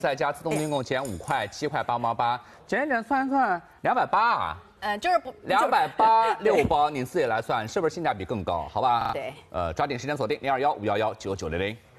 再加自动订购减5块，7块8毛8，减算一算280啊。 就是不 280，6包，你自己来算，是不是性价比更高？好吧？ 对。 抓紧时间锁定021-511-9900。